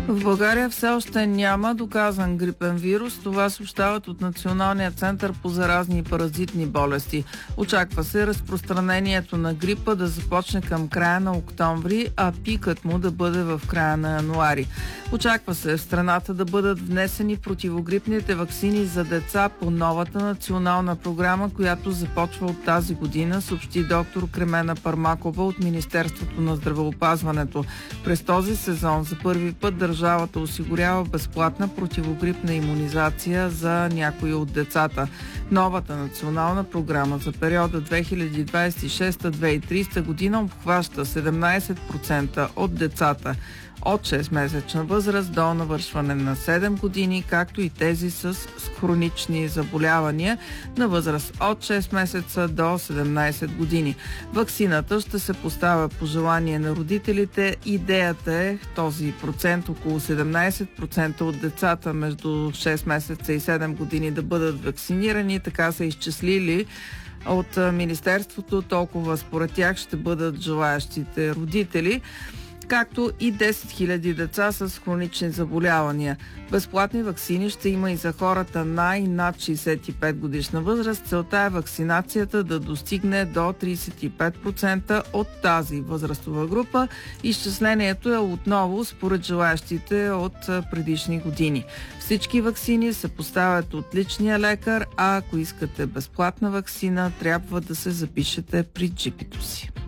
В България все още няма доказан грипен вирус. Това съобщават от Националния център по заразни и паразитни болести. Очаква се разпространението на грипа да започне към края на октомври, а пикът му да бъде в края на януари. Очаква се в страната да бъдат внесени противогрипните ваксини за деца по новата национална програма, която започва от тази година, съобщи доктор Кремена Пармакова от Министерството на здравеопазването. През този сезон за първи път държавата осигурява безплатна противогрипна имунизация за някои от децата. Новата национална програма за периода 2026-2030 година обхваща 17% от децата от 6-месечна възраст до навършване на 7 години, както и тези с хронични заболявания на възраст от 6 месеца до 17 години. Ваксината ще се поставя по желание на родителите. Идеята е този процент, около 17% от децата между 6 месеца и 7 години да бъдат вакцинирани. Така са изчислили от Министерството. Толкова според тях ще бъдат желаящите родители, както и 10 000 деца с хронични заболявания. Безплатни ваксини ще има и за хората над 65 годишна възраст. Целта е вакцинацията да достигне до 35% от тази възрастова група. Изчислението е отново според желаящите от предишни години. Всички ваксини се поставят от личния лекар, а ако искате безплатна ваксина, трябва да се запишете при джипито си.